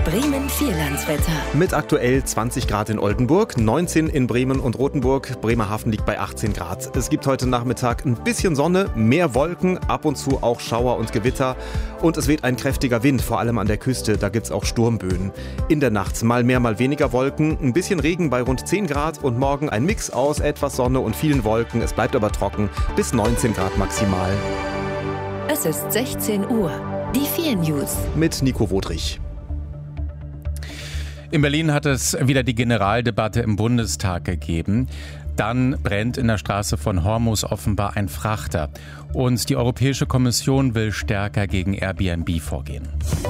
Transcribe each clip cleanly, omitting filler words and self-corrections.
Bremen Vierlandswetter. Mit aktuell 20 Grad in Oldenburg, 19 in Bremen und Rothenburg. Bremerhaven liegt bei 18 Grad. Es gibt heute Nachmittag ein bisschen Sonne, mehr Wolken, ab und zu auch Schauer und Gewitter. Und es weht ein kräftiger Wind, vor allem an der Küste. Da gibt es auch Sturmböen. In der Nacht mal mehr, mal weniger Wolken. Ein bisschen Regen bei rund 10 Grad und morgen ein Mix aus etwas Sonne und vielen Wolken. Es bleibt aber trocken, bis 19 Grad maximal. Es ist 16 Uhr. Die 4 News. Mit Nico Wodrich. In Berlin hat es wieder die Generaldebatte im Bundestag gegeben. Dann brennt in der Straße von Hormuz offenbar ein Frachter. Und die Europäische Kommission will stärker gegen Airbnb vorgehen.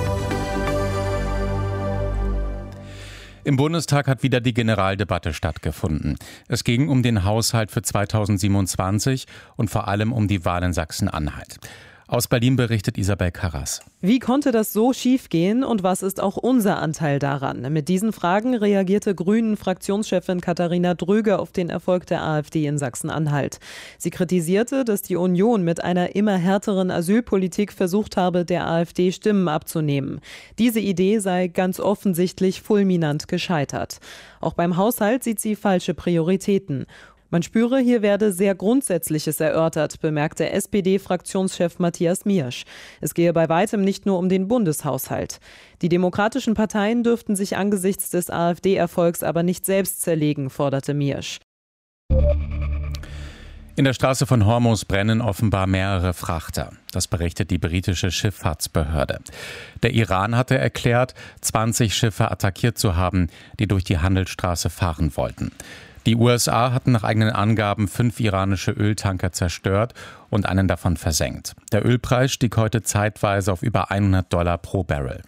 Im Bundestag hat wieder die Generaldebatte stattgefunden. Es ging um den Haushalt für 2027 und vor allem um die Wahl in Sachsen-Anhalt. Aus Berlin berichtet Isabel Karras. Wie konnte das so schief gehen und was ist auch unser Anteil daran? Mit diesen Fragen reagierte Grünen-Fraktionschefin Katharina Dröge auf den Erfolg der AfD in Sachsen-Anhalt. Sie kritisierte, dass die Union mit einer immer härteren Asylpolitik versucht habe, der AfD Stimmen abzunehmen. Diese Idee sei ganz offensichtlich fulminant gescheitert. Auch beim Haushalt sieht sie falsche Prioritäten. Man spüre, hier werde sehr Grundsätzliches erörtert, bemerkte SPD-Fraktionschef Matthias Miersch. Es gehe bei weitem nicht nur um den Bundeshaushalt. Die demokratischen Parteien dürften sich angesichts des AfD-Erfolgs aber nicht selbst zerlegen, forderte Miersch. In der Straße von Hormuz brennen offenbar mehrere Frachter. Das berichtet die britische Schifffahrtsbehörde. Der Iran hatte erklärt, 20 Schiffe attackiert zu haben, die durch die Handelsstraße fahren wollten. Die USA hatten nach eigenen Angaben 5 iranische Öltanker zerstört und einen davon versenkt. Der Ölpreis stieg heute zeitweise auf über $100 pro Barrel.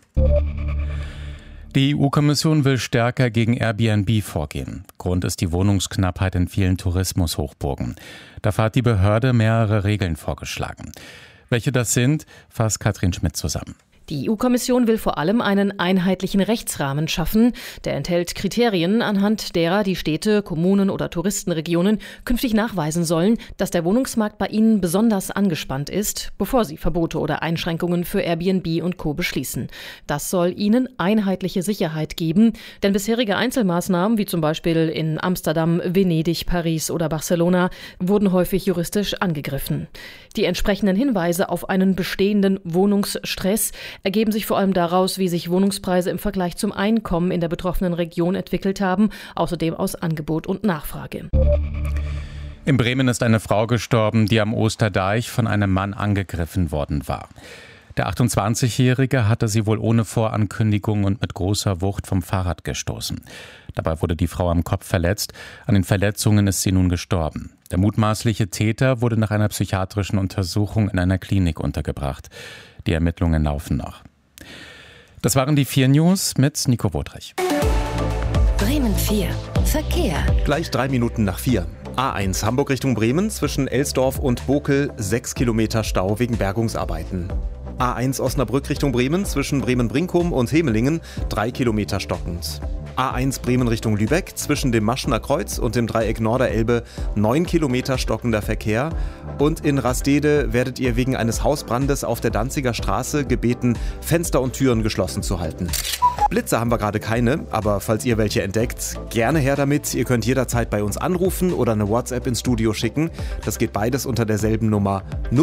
Die EU-Kommission will stärker gegen Airbnb vorgehen. Grund ist die Wohnungsknappheit in vielen Tourismushochburgen. Dafür hat die Behörde mehrere Regeln vorgeschlagen. Welche das sind, fasst Katrin Schmidt zusammen. Die EU-Kommission will vor allem einen einheitlichen Rechtsrahmen schaffen. Der enthält Kriterien, anhand derer die Städte, Kommunen oder Touristenregionen künftig nachweisen sollen, dass der Wohnungsmarkt bei ihnen besonders angespannt ist, bevor sie Verbote oder Einschränkungen für Airbnb und Co. beschließen. Das soll ihnen einheitliche Sicherheit geben, denn bisherige Einzelmaßnahmen, wie zum Beispiel in Amsterdam, Venedig, Paris oder Barcelona, wurden häufig juristisch angegriffen. Die entsprechenden Hinweise auf einen bestehenden Wohnungsstress ergeben sich vor allem daraus, wie sich Wohnungspreise im Vergleich zum Einkommen in der betroffenen Region entwickelt haben, außerdem aus Angebot und Nachfrage. In Bremen ist eine Frau gestorben, die am Osterdeich von einem Mann angegriffen worden war. Der 28-Jährige hatte sie wohl ohne Vorankündigung und mit großer Wucht vom Fahrrad gestoßen. Dabei wurde die Frau am Kopf verletzt. An den Verletzungen ist sie nun gestorben. Der mutmaßliche Täter wurde nach einer psychiatrischen Untersuchung in einer Klinik untergebracht. Die Ermittlungen laufen noch. Das waren die 4 News mit Nico Wodrich. Bremen 4. Verkehr. Gleich 3 Minuten nach 4. A1 Hamburg Richtung Bremen zwischen Elsdorf und Bokel 6 Kilometer Stau wegen Bergungsarbeiten. A1 Osnabrück Richtung Bremen zwischen Bremen-Brinkum und Hemelingen 3 Kilometer stockend. A1 Bremen Richtung Lübeck zwischen dem Maschener Kreuz und dem Dreieck Norderelbe 9 Kilometer stockender Verkehr. Und in Rastede werdet ihr wegen eines Hausbrandes auf der Danziger Straße gebeten, Fenster und Türen geschlossen zu halten. Blitze haben wir gerade keine, aber falls ihr welche entdeckt, gerne her damit. Ihr könnt jederzeit bei uns anrufen oder eine WhatsApp ins Studio schicken. Das geht beides unter derselben Nummer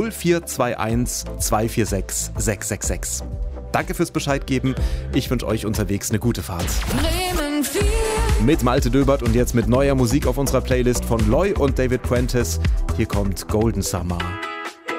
0421 246 666. Danke fürs Bescheid geben. Ich wünsche euch unterwegs eine gute Fahrt. Bremen 4. Mit Malte Döbert und jetzt mit neuer Musik auf unserer Playlist von Loy und David Prentice. Hier kommt Golden Summer.